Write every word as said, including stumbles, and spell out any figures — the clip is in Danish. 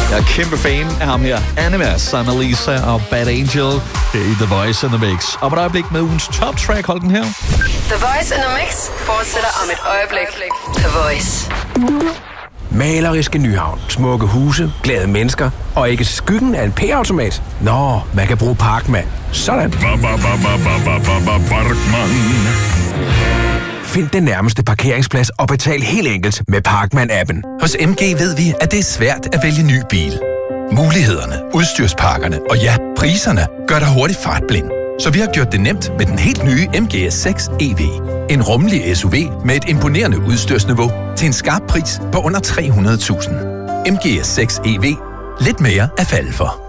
Jeg er kæmpe fan af ham her. Animas, Annalisa og Bad Angel. Det er The Voice in the Mix. Og på et øjeblik med ugens top track. Hold den her. The Voice in the Mix fortsætter om et øjeblik. The Voice. Maleriske Nyhavn, smukke huse, glade mennesker og ikke skyggen af en P-automat. Nå, man kan bruge Parkman. Sådan. Find den nærmeste parkeringsplads og betal helt enkelt med Parkman-appen. Hos M G ved vi, at det er svært at vælge ny bil. Mulighederne, udstyrspakkerne og ja, priserne gør dig hurtigt fartblind. Så vi har gjort det nemt med den helt nye M G S seks E V. En rummelig S U V med et imponerende udstyrsniveau til en skarp pris på under tre hundrede tusind. M G S seks E V. Lidt mere at falde for.